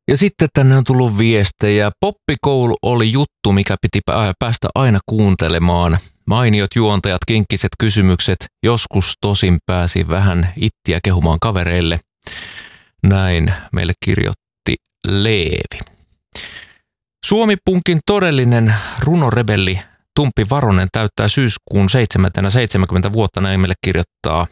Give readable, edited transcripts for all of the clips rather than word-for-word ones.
Ja sitten tänne on tullut viestejä. Poppikoulu oli juttu, mikä piti päästä aina kuuntelemaan. Mainiot juontajat, kinkkiset kysymykset. Joskus tosin pääsi vähän ittiä kehumaan kavereille. Näin meille kirjoitti Leevi. Suomi-punkin todellinen runorebelli Tumppi Varonen täyttää syyskuun 7. 70 vuotta, näin meille kirjoittaa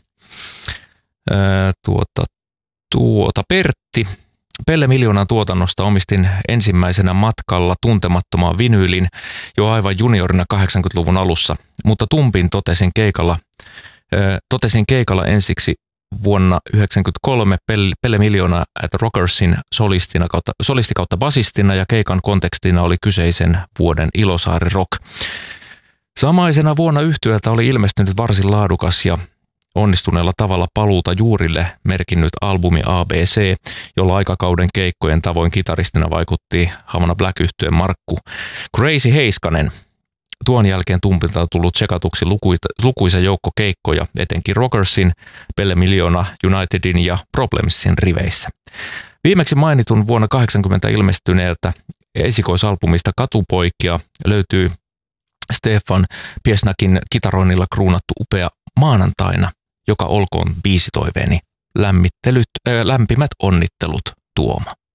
Pertti. Pelle Miljoonan tuotannosta omistin ensimmäisenä matkalla tuntemattomaan vinyylin jo aivan juniorina 80-luvun alussa, mutta Tumpin totesin keikalla ensiksi vuonna 1993 Pelle Miljoona at Rockersin solisti kautta basistina ja keikan kontekstina oli kyseisen vuoden Ilosaari Rock. Samaisena vuonna yhtyöltä oli ilmestynyt varsin laadukas ja onnistuneella tavalla paluuta juurille merkinnyt albumi ABC, jolla aikakauden keikkojen tavoin kitaristina vaikutti Havana Black-yhtyeen Markku Crazy Heiskanen. Tuon jälkeen Tumpilta on tullut tsekatuksi lukuisa joukko keikkoja, etenkin Rockersin, Pelle Miljoona, Unitedin ja Problemsin riveissä. Viimeksi mainitun vuonna 80 ilmestyneeltä esikoisalbumista Katupoikia löytyy Stefan Piesnakin kitaroinnilla kruunattu upea Maanantaina, joka olkoon biisitoiveeni. Lämpimät onnittelut, Tuomo.